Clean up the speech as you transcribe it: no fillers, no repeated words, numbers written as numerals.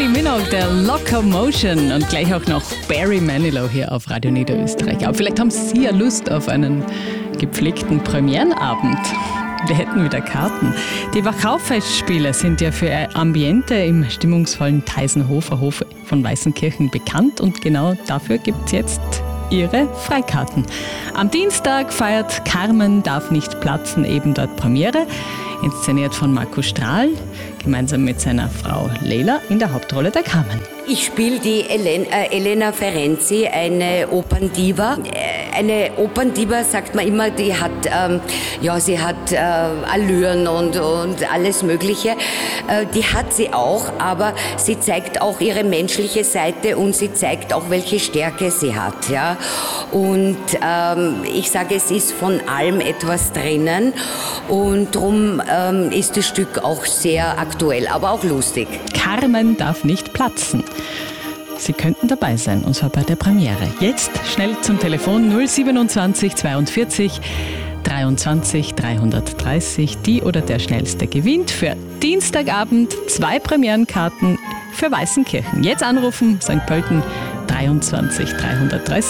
Kylie Minogue, der Locomotion und gleich auch noch Barry Manilow hier auf Radio Niederösterreich. Aber vielleicht haben Sie ja Lust auf einen gepflegten Premierenabend. Wir hätten wieder Karten. Die Wachau-Festspiele sind ja für ihr Ambiente im stimmungsvollen Theisenhofer Hof von Weißenkirchen bekannt und genau dafür gibt es jetzt ihre Freikarten. Am Dienstag feiert Carmen darf nicht platzen eben dort Premiere, inszeniert von Markus Strahl, gemeinsam mit seiner Frau Leila in der Hauptrolle der Carmen. Ich spiele die Elena Ferenzi, eine Operndiva. Eine Operndiva, sagt man immer, die hat, sie hat Allüren und alles Mögliche. Die hat sie auch, aber sie zeigt auch ihre menschliche Seite und sie zeigt auch, welche Stärke sie hat. Ja? Und ich sage, es ist von allem etwas drinnen und darum ist das Stück auch sehr aktuell, aber auch lustig. Carmen darf nicht platzen. Sie könnten dabei sein, und zwar bei der Premiere. Jetzt schnell zum Telefon 027 42 23 330. Die oder der Schnellste gewinnt für Dienstagabend 2 Premierenkarten für Weißenkirchen. Jetzt anrufen, St. Pölten 23 330.